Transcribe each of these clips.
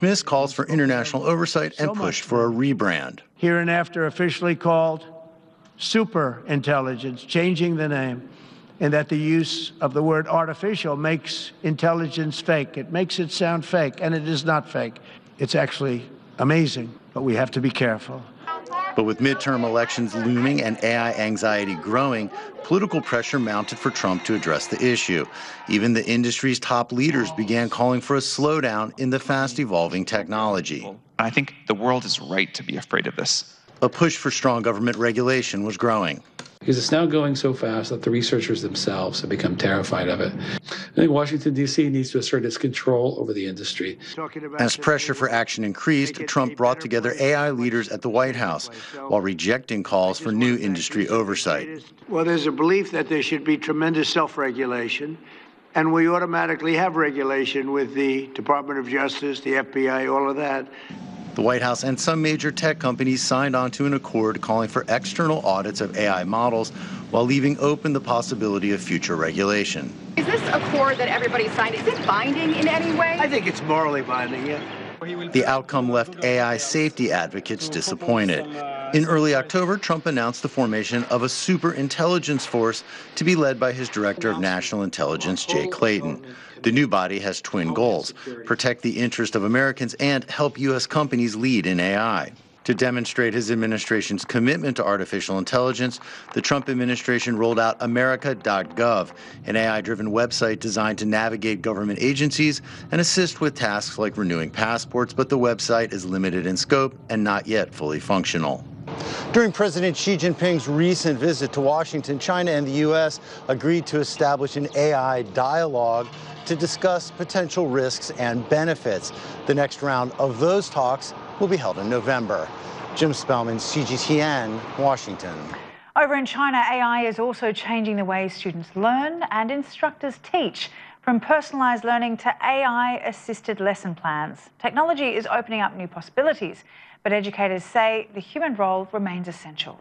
Smith calls for international oversight and pushed for a rebrand. Hereinafter officially called super intelligence, changing the name, and that the use of the word artificial makes intelligence fake. It makes it sound fake, and it is not fake. It's actually amazing, but we have to be careful. But with midterm elections looming and AI anxiety growing, political pressure mounted for Trump to address the issue. Even the industry's top leaders began calling for a slowdown in the fast-evolving technology. I think the world is right to be afraid of this. A push for strong government regulation was growing. Because it's now going so fast that the researchers themselves have become terrified of it. I think Washington, D.C. needs to assert its control over the industry. As pressure for action increased, Trump brought together AI leaders at the White House while rejecting calls for new industry oversight. Well, there's a belief that there should be tremendous self-regulation, and we automatically have regulation with the Department of Justice, the FBI, all of that. The White House and some major tech companies signed on to an accord calling for external audits of AI models while leaving open the possibility of future regulation. Is this accord that everybody signed, is it binding in any way? I think it's morally binding, yeah. The outcome left AI safety advocates disappointed. In early October, Trump announced the formation of a superintelligence force to be led by his Director of National Intelligence, Jay Clayton. The new body has twin goals: protect the interest of Americans and help U.S. companies lead in AI. To demonstrate his administration's commitment to artificial intelligence, the Trump administration rolled out America.gov, an AI-driven website designed to navigate government agencies and assist with tasks like renewing passports, but the website is limited in scope and not yet fully functional. During President Xi Jinping's recent visit to Washington, China and the U.S. agreed to establish an AI dialogue to discuss potential risks and benefits. The next round of those talks will be held in November. Jim Spellman, CGTN, Washington. Over in China, AI is also changing the way students learn and instructors teach. From personalised learning to AI-assisted lesson plans, technology is opening up new possibilities, but educators say the human role remains essential.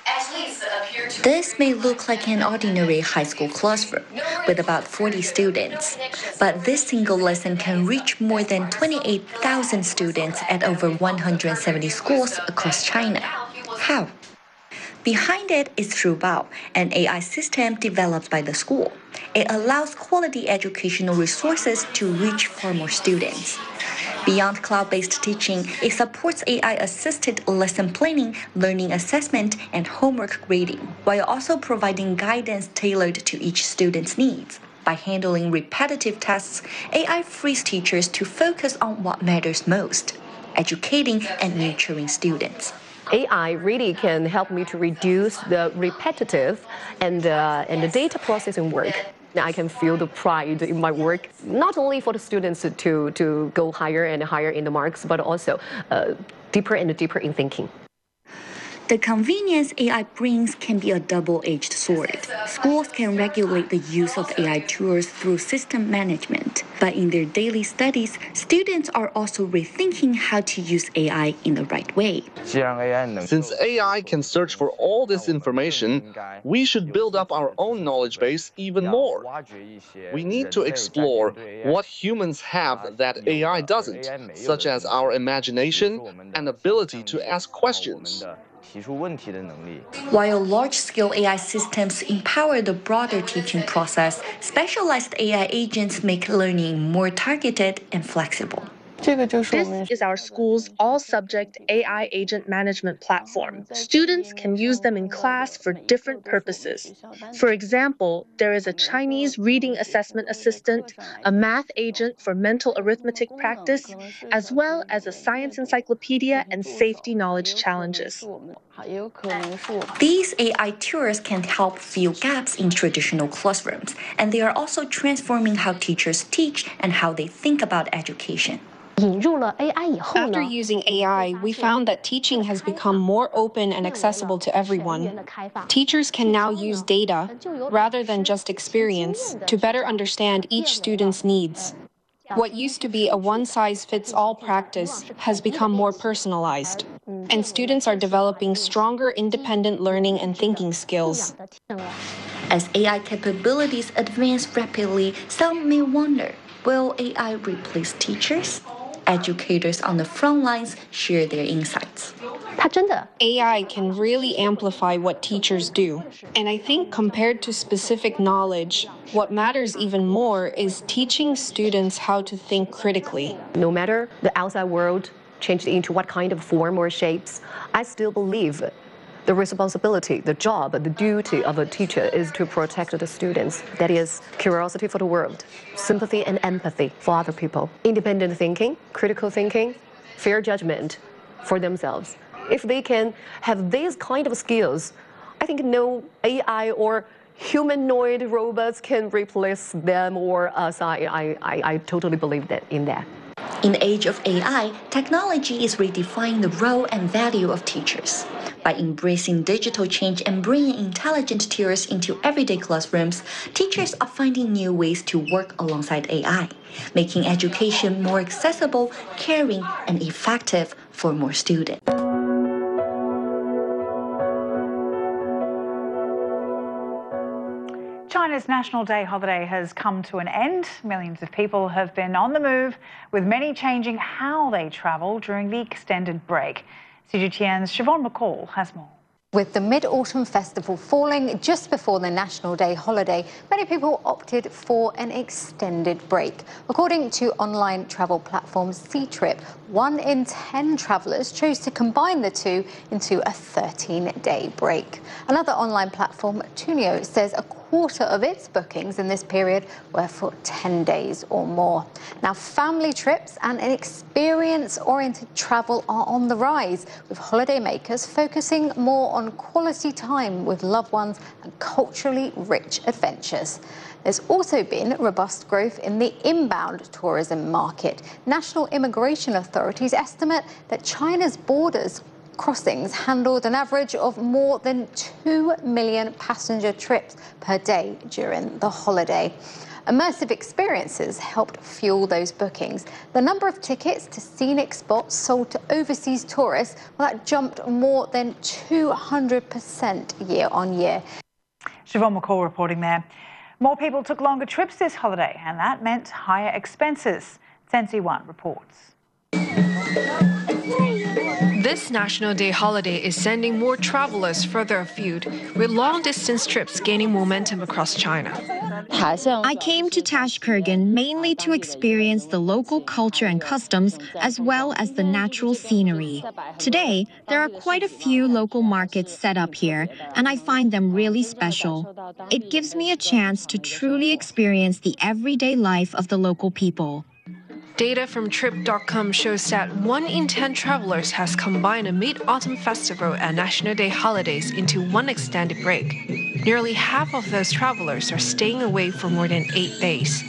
This may look like an ordinary high school classroom with about 40 students, but this single lesson can reach more than 28,000 students at over 170 schools across China. How? Behind it is Shubao, an AI system developed by the school. It allows quality educational resources to reach far more students. Beyond cloud-based teaching, it supports AI-assisted lesson planning, learning assessment, and homework grading, while also providing guidance tailored to each student's needs. By handling repetitive tasks, AI frees teachers to focus on what matters most: educating and nurturing students. AI really can help me to reduce the repetitive and the data processing work. I can feel the pride in my work, not only for the students to go higher and higher in the marks, but also deeper and deeper in thinking. The convenience AI brings can be a double-edged sword. Schools can regulate the use of AI tools through system management, but in their daily studies, students are also rethinking how to use AI in the right way. Since AI can search for all this information, we should build up our own knowledge base even more. We need to explore what humans have that AI doesn't, such as our imagination and ability to ask questions. While large-scale AI systems empower the broader teaching process, specialized AI agents make learning more targeted and flexible. This is our school's all-subject AI agent management platform. Students can use them in class for different purposes. For example, there is a Chinese reading assessment assistant, a math agent for mental arithmetic practice, as well as a science encyclopedia and safety knowledge challenges. These AI tools can help fill gaps in traditional classrooms, and they are also transforming how teachers teach and how they think about education. After using AI, we found that teaching has become more open and accessible to everyone. Teachers can now use data, rather than just experience, to better understand each student's needs. What used to be a one-size-fits-all practice has become more personalized, and students are developing stronger independent learning and thinking skills. As AI capabilities advance rapidly, some may wonder, will AI replace teachers? Educators on the front lines share their insights. AI can really amplify what teachers do. And I think compared to specific knowledge, what matters even more is teaching students how to think critically. No matter the outside world changed into what kind of form or shapes, I still believe the responsibility, the job, the duty of a teacher is to protect the students. That is curiosity for the world, sympathy and empathy for other people, independent thinking, critical thinking, fair judgment for themselves. If they can have these kind of skills, I think no AI or humanoid robots can replace them or us. I totally believe that in that. In the age of AI, technology is redefining the role and value of teachers. By embracing digital change and bringing intelligent tutors into everyday classrooms, teachers are finding new ways to work alongside AI, making education more accessible, caring, and effective for more students. China's National Day holiday has come to an end. Millions of people have been on the move, with many changing how they travel during the extended break. CGTN's Siobhan McCall has more. With the Mid-Autumn Festival falling just before the National Day holiday, many people opted for an extended break. According to online travel platform Ctrip, 1 in 10 travellers chose to combine the two into a 13-day break. Another online platform, Tunio, says a quarter of its bookings in this period were for 10 days or more. Now, family trips and experience-oriented travel are on the rise, with holidaymakers focusing more on quality time with loved ones and culturally rich adventures. There's also been robust growth in the inbound tourism market. National immigration authorities estimate that China's borders crossings handled an average of more than 2 million passenger trips per day during the holiday. Immersive experiences helped fuel those bookings. The number of tickets to scenic spots sold to overseas tourists, well, that jumped more than 200% year on year. Siobhan McCall reporting there. More people took longer trips this holiday, and that meant higher expenses. Sensi One reports. This National Day holiday is sending more travelers further afield, with long-distance trips gaining momentum across China. I came to Tashkurgan mainly to experience the local culture and customs, as well as the natural scenery. Today, there are quite a few local markets set up here, and I find them really special. It gives me a chance to truly experience the everyday life of the local people. Data from Trip.com shows that 1 in 10 travelers has combined a Mid-Autumn Festival and National Day holidays into one extended break. Nearly half of those travelers are staying away for more than 8 days.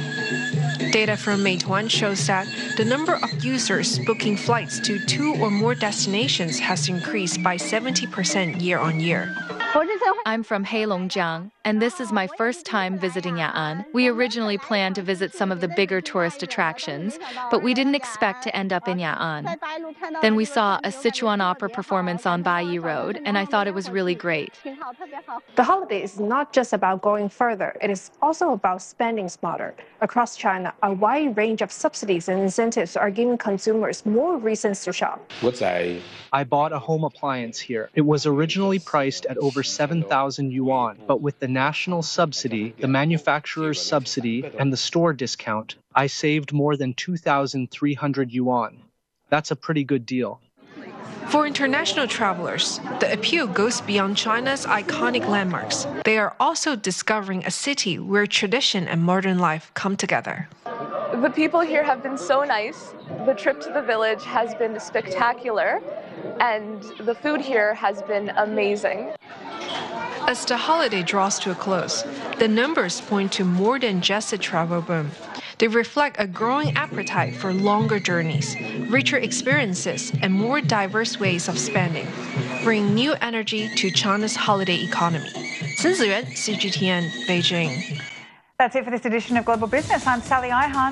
Data from Meituan shows that the number of users booking flights to 2 or more destinations has increased by 70% year on year. I'm from Heilongjiang, and this is my first time visiting Ya'an. We originally planned to visit some of the bigger tourist attractions, but we didn't expect to end up in Ya'an. Then we saw a Sichuan opera performance on Baiyi Road, and I thought it was really great. The holiday is not just about going further, it is also about spending smarter. Across China, a wide range of subsidies and incentives are giving consumers more reasons to shop. I bought a home appliance here. It was originally priced at over 7,000 yuan, but with the national subsidy, the manufacturer's subsidy, and the store discount, I saved more than 2,300 yuan. That's a pretty good deal. For international travelers, the appeal goes beyond China's iconic landmarks. They are also discovering a city where tradition and modern life come together. The people here have been so nice. The trip to the village has been spectacular, and the food here has been amazing. As the holiday draws to a close, the numbers point to more than just a travel boom. They reflect a growing appetite for longer journeys, richer experiences, and more diverse ways of spending, bringing new energy to China's holiday economy. Sun Ziyuan, CGTN, Beijing. That's it for this edition of Global Business. I'm Sally Ihart.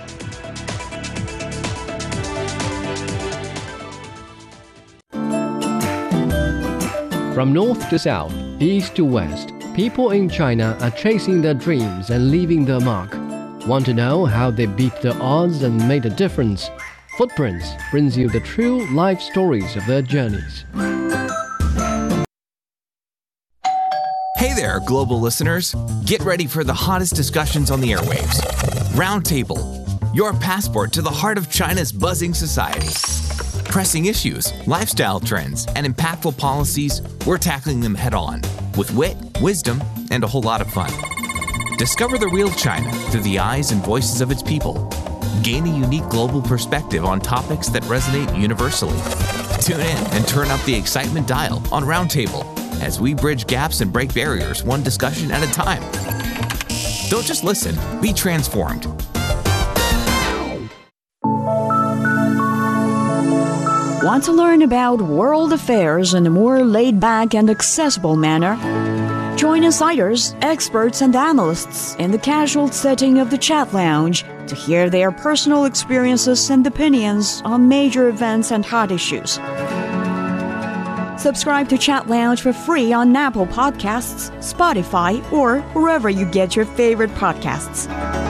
From north to south, east to west, people in China are chasing their dreams and leaving their mark. Want to know how they beat the odds and made a difference? Footprints brings you the true life stories of their journeys. Hey there, global listeners. Get ready for the hottest discussions on the airwaves. Roundtable, your passport to the heart of China's buzzing society. Pressing issues, lifestyle trends, and impactful policies, we're tackling them head on with wit, wisdom, and a whole lot of fun. Discover the real China through the eyes and voices of its people. Gain a unique global perspective on topics that resonate universally. Tune in and turn up the excitement dial on Roundtable as we bridge gaps and break barriers one discussion at a time. Don't just listen, be transformed. Want to learn about world affairs in a more laid-back and accessible manner? Join insiders, experts, and analysts in the casual setting of the Chat Lounge to hear their personal experiences and opinions on major events and hot issues. Subscribe to Chat Lounge for free on Apple Podcasts, Spotify, or wherever you get your favorite podcasts.